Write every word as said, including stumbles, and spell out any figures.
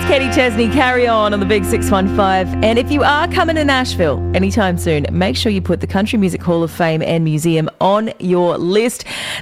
Kenny Chesney, Carry On on the Big six one five. And if you are coming to Nashville anytime soon, make sure you put the Country Music Hall of Fame and Museum on your list.